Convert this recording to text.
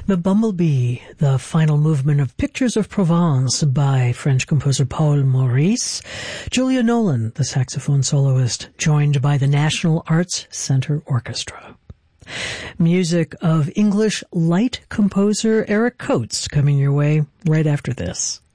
The Bumblebee, the final movement of Pictures of Provence by French composer Paul Maurice. Julia Nolan, the saxophone soloist, joined by the National Arts Center Orchestra. Music of English light composer Eric Coates coming your way right after this.